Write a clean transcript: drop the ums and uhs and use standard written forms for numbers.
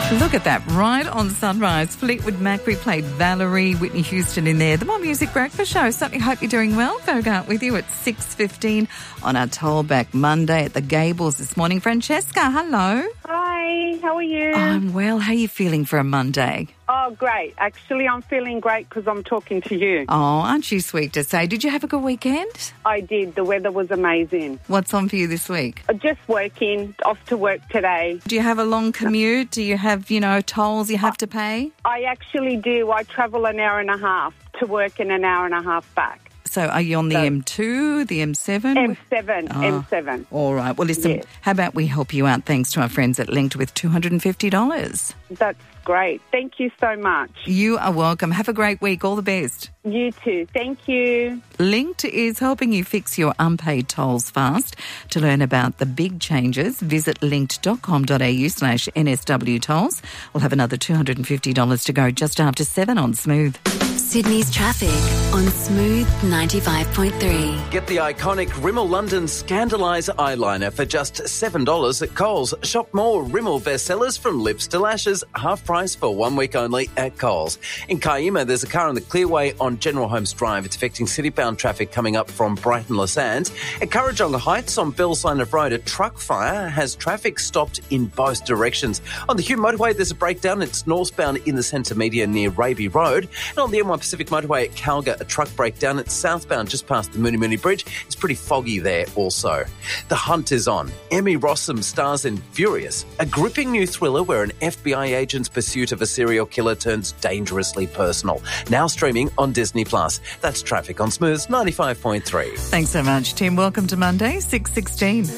Look at that, right on Sunrise. Fleetwood Mac, we played Valerie, Whitney Houston in there. The More Music Breakfast Show. Certainly hope you're doing well. Go with you at 6:15 on our Tollback Monday at the Gables this morning. Francesca, hello. Hi, how are you? I'm well. How are you feeling for a Monday? Oh, great. Actually, I'm feeling great because I'm talking to you. Oh, aren't you sweet to say? Did you have a good weekend? I did. The weather was amazing. What's on for you this week? Just working, off to work today. Do you have a long commute? Do you have, tolls you have to pay? I actually do. I travel an hour and a half to work and an hour and a half back. So are you on the M2, the M7? M7. All right. Well, listen, Yes. How about we help you out thanks to our friends at Linked with $250? That's great. Thank you so much. You are welcome. Have a great week. All the best. You too. Thank you. Linked is helping you fix your unpaid tolls fast. To learn about the big changes, visit linked.com.au/NSW tolls. We'll have another $250 to go just after 7 on Smooth. Sydney's traffic on Smooth 95.3. Get the iconic Rimmel London Scandalise eyeliner for just $7 at Coles. Shop more Rimmel bestsellers from lips to lashes, half price for 1 week only at Coles. In Kiama, there's a car on the Clearway on General Holmes Drive. It's affecting city-bound traffic coming up from Brighton Les Sands. At Currajong Heights on Bell's Line of Road, a truck fire has traffic stopped in both directions. On the Hume Motorway, there's a breakdown. It's northbound in the centre media near Raby Road. And on the M1 Pacific Motorway at Calga, a truck breakdown. It's southbound just past the Mooney Mooney Bridge. It's pretty foggy there also. The hunt is on. Emmy Rossum stars in Furious, a gripping new thriller where an FBI agent's pursuit of a serial killer turns dangerously personal. Now streaming on Disney+. That's traffic on Smooth 95.3. Thanks so much, Tim. Welcome to Monday, 6:16.